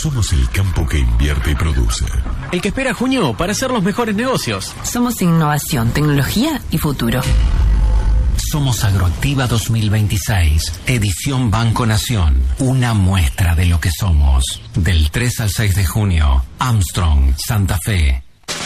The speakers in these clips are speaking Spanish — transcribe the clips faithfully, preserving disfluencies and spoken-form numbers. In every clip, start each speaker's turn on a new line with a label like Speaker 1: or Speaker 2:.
Speaker 1: Somos el campo que invierte y produce.
Speaker 2: El que espera junio para hacer los mejores negocios.
Speaker 3: Somos innovación, tecnología y futuro.
Speaker 4: Somos Agroactiva dos mil veintiséis, edición Banco Nación. Una muestra de lo que somos. Del tres al seis de junio, Armstrong, Santa Fe.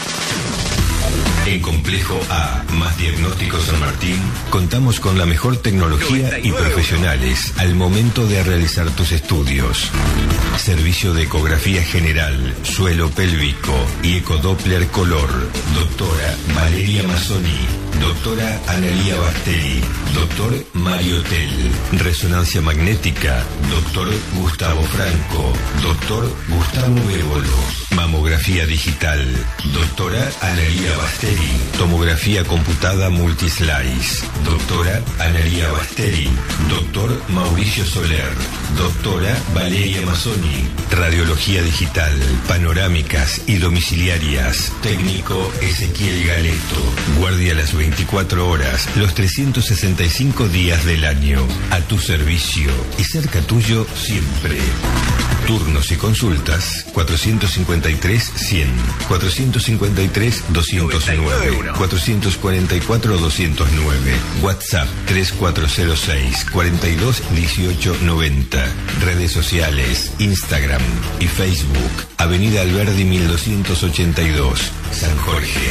Speaker 5: En Complejo A, más Diagnóstico San Martín, contamos con la mejor tecnología y profesionales al momento de realizar tus estudios. Servicio de ecografía general, suelo pélvico y ecodoppler color. Doctora Valeria Mazzoni. Doctora Analía Basteri. Doctor Mario Tel. Resonancia magnética. Doctor Gustavo Franco. Doctor Gustavo Bébolo. Mamografía digital. Doctora Analía Basteri. Tomografía computada multislice. Doctora Analía Basteri. Doctor Mauricio Soler. Doctora Valeria Mazzoni. Radiología digital, panorámicas y domiciliarias. Técnico Ezequiel Galeto. Guardia las veinticuatro horas, los trescientos sesenta y cinco días del año. A tu servicio y cerca tuyo siempre. Turnos y consultas cuatrocientos cincuenta y tres cien, cuatrocientos cincuenta y tres doscientos nueve, cuatrocientos cuarenta y cuatro doscientos nueve. WhatsApp tres cuatro cero seis, cuarenta y dos dieciocho noventa. Redes sociales, Instagram y Facebook. Avenida Alberdi mil doscientos ochenta y dos, San Jorge.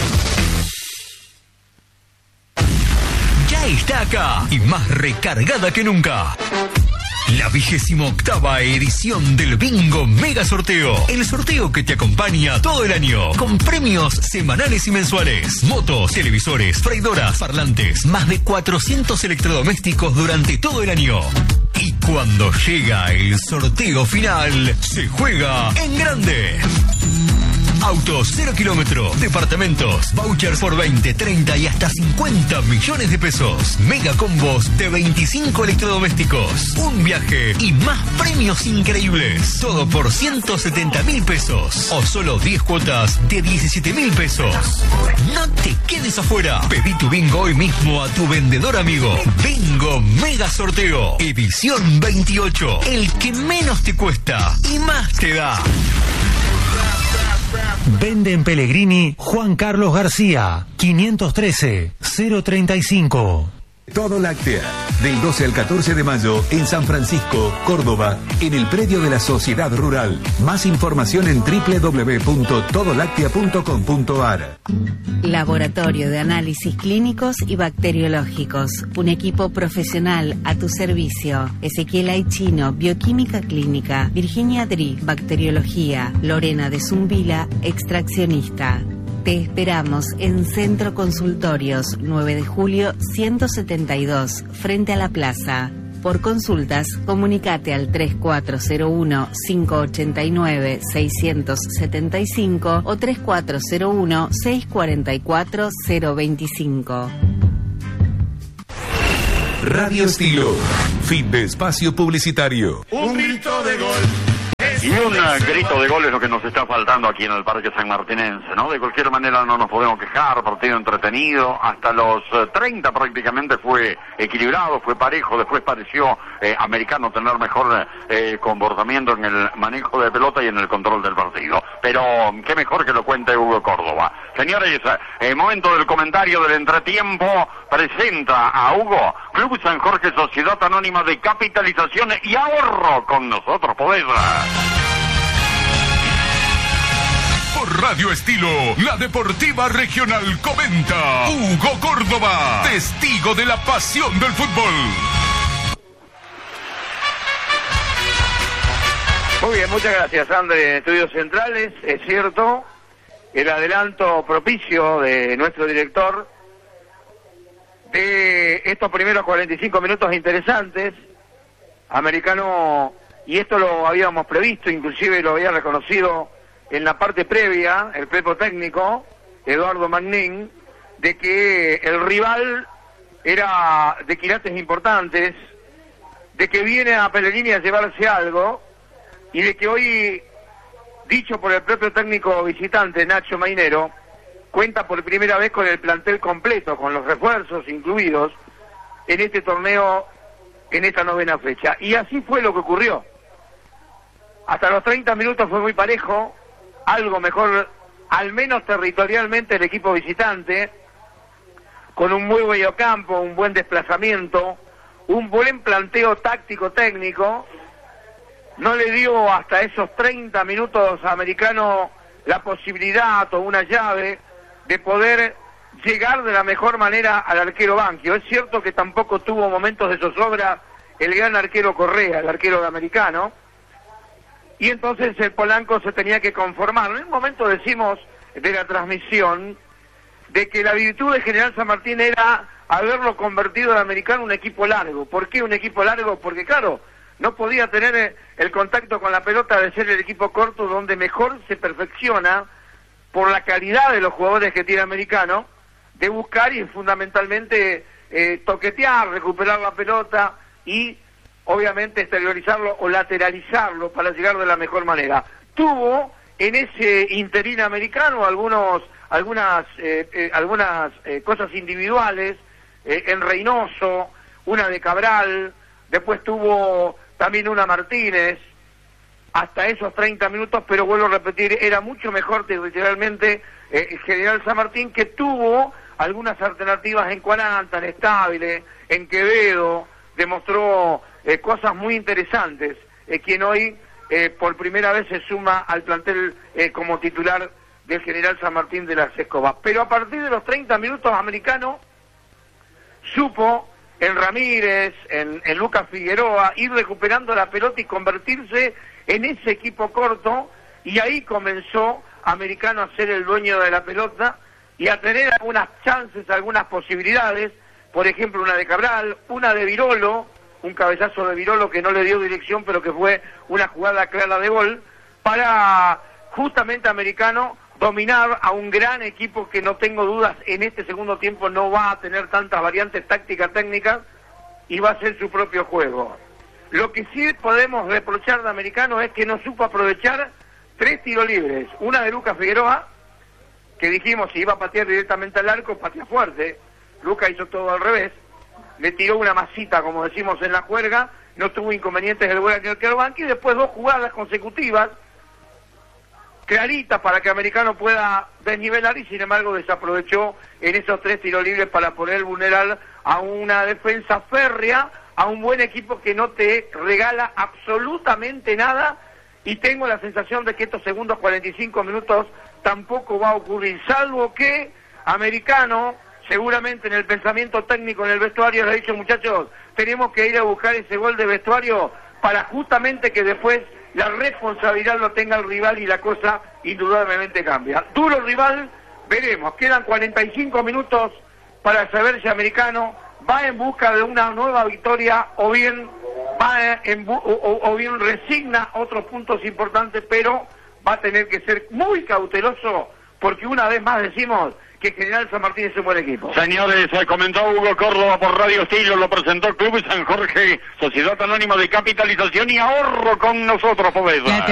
Speaker 6: Ya está acá y más recargada que nunca. La vigésima octava edición del Bingo Mega Sorteo. El sorteo que te acompaña todo el año. Con premios semanales y mensuales. Motos, televisores, freidoras, parlantes. Más de cuatrocientos electrodomésticos durante todo el año. Y cuando llega el sorteo final, se juega en grande. Autos cero kilómetros, departamentos, vouchers por veinte, treinta y hasta cincuenta millones de pesos. Mega combos de veinticinco electrodomésticos. Un viaje y más premios increíbles. Todo por ciento setenta mil pesos. O solo diez cuotas de diecisiete mil pesos. No te quedes afuera. Pedí tu bingo hoy mismo a tu vendedor amigo. Bingo Mega Sorteo. Edición veintiocho. El que menos te cuesta y más te da.
Speaker 7: Vende en Pellegrini Juan Carlos García, quinientos trece, cero treinta y cinco.
Speaker 8: Todo Láctea, del doce al catorce de mayo en San Francisco, Córdoba, en el predio de la Sociedad Rural. Más información en doble u doble u doble u punto todo láctea punto com punto a r.
Speaker 9: Laboratorio de Análisis Clínicos y Bacteriológicos. Un equipo profesional a tu servicio. Ezequiel Aichino, Bioquímica Clínica. Virginia Dri, Bacteriología. Lorena de Zumbila, Extraccionista. Te esperamos en Centro Consultorios, nueve de julio ciento setenta y dos, frente a la plaza. Por consultas, comunicate al tres cuatro cero uno, cinco ocho nueve, seis siete cinco o tres cuatro cero uno, seis cuatro cuatro, cero dos cinco.
Speaker 8: Radio Estilo. Fin de espacio publicitario.
Speaker 10: Un grito de gol. Y un grito de gol es lo que nos está faltando aquí en el Parque San Martinense, ¿no? De cualquier manera no nos podemos quejar, partido entretenido, hasta los eh, treinta prácticamente fue equilibrado, fue parejo, después pareció eh, americano tener mejor eh, comportamiento en el manejo de pelota y en el control del partido. Pero qué mejor que lo cuente Hugo Córdoba. Señores, el eh, momento del comentario del entretiempo presenta a Hugo, Club San Jorge, Sociedad Anónima de Capitalización y Ahorro. Con nosotros podés.
Speaker 1: Por Radio Estilo, la Deportiva Regional comenta Hugo Córdoba, testigo de la pasión del fútbol.
Speaker 11: Muy bien, muchas gracias, André. En Estudios Centrales, es cierto, el adelanto propicio de nuestro director de estos primeros cuarenta y cinco minutos interesantes. Americano, y esto lo habíamos previsto, inclusive lo había reconocido en la parte previa, el prepo técnico, Eduardo Magnin, de que el rival era de quilates importantes, de que viene a Pellegrini a llevarse algo, y de que hoy, dicho por el propio técnico visitante, Nacho Mainero, cuenta por primera vez con el plantel completo, con los refuerzos incluidos, en este torneo, en esta novena fecha. Y así fue lo que ocurrió. Hasta los treinta minutos fue muy parejo, algo mejor, al menos territorialmente, el equipo visitante, con un muy buen campo, un buen desplazamiento, un buen planteo táctico-técnico. No le dio hasta esos treinta minutos a Americano la posibilidad o una llave de poder llegar de la mejor manera al arquero Banquio. Es cierto que tampoco tuvo momentos de zozobra el gran arquero Correa, el arquero de Americano, y entonces el Polanco se tenía que conformar. En un momento decimos de la transmisión de que la virtud de General San Martín era haberlo convertido en Americano un equipo largo. ¿Por qué un equipo largo? Porque claro, no podía tener el contacto con la pelota de ser el equipo corto donde mejor se perfecciona por la calidad de los jugadores que tiene Americano, de buscar y fundamentalmente eh, toquetear, recuperar la pelota y obviamente exteriorizarlo o lateralizarlo para llegar de la mejor manera. Tuvo en ese interín Americano algunos algunas eh, eh, algunas eh, cosas individuales, eh, en Reynoso, una de Cabral, después tuvo también una Martínez, hasta esos treinta minutos, pero vuelvo a repetir, era mucho mejor territorialmente eh, el General San Martín, que tuvo algunas alternativas en Cuaranta, en Estable, en Quevedo, demostró eh, cosas muy interesantes, eh, quien hoy eh, por primera vez se suma al plantel eh, como titular del General San Martín de las Escobas. Pero a partir de los treinta minutos, Americano supo en Ramírez, en, en Lucas Figueroa, ir recuperando la pelota y convertirse en ese equipo corto, y ahí comenzó Americano a ser el dueño de la pelota y a tener algunas chances, algunas posibilidades, por ejemplo una de Cabral, una de Virolo, un cabezazo de Virolo que no le dio dirección, pero que fue una jugada clara de gol, para justamente Americano dominar a un gran equipo que no tengo dudas en este segundo tiempo no va a tener tantas variantes tácticas, técnicas, y va a ser su propio juego. Lo que sí podemos reprochar de Americano es que no supo aprovechar tres tiros libres, una de Lucas Figueroa, que dijimos si iba a patear directamente al arco, patea fuerte. Lucas hizo todo al revés, le tiró una masita, como decimos en la juerga, no tuvo inconvenientes el buen arquero Banqui, y después dos jugadas consecutivas claritas para que Americano pueda desnivelar, y sin embargo desaprovechó en esos tres tiros libres para poder vulnerar a una defensa férrea, a un buen equipo que no te regala absolutamente nada, y tengo la sensación de que estos segundos cuarenta y cinco minutos tampoco va a ocurrir, salvo que Americano, seguramente en el pensamiento técnico en el vestuario, le ha dicho: muchachos, tenemos que ir a buscar ese gol de vestuario para justamente que después la responsabilidad lo tenga el rival y la cosa indudablemente cambia. Duro rival, veremos, quedan cuarenta y cinco minutos para saber si Americano va en busca de una nueva victoria o bien va en bu o, o bien resigna otros puntos importantes, pero va a tener que ser muy cauteloso, porque una vez más decimos que General San Martín es un buen equipo.
Speaker 10: Señores, comentó Hugo Córdoba por Radio Estilo, lo presentó el Club San Jorge, Sociedad Anónima de Capitalización y Ahorro con nosotros, Poveda.